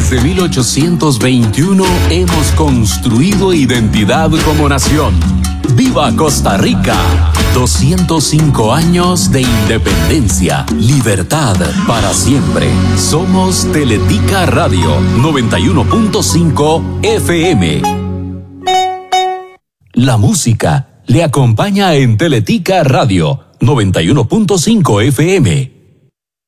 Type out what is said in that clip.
Desde 1821 hemos construido identidad como nación. ¡Viva Costa Rica! 205 años de independencia, libertad para siempre. Somos Teletica Radio 91.5 FM. La música le acompaña en Teletica Radio 91.5 FM.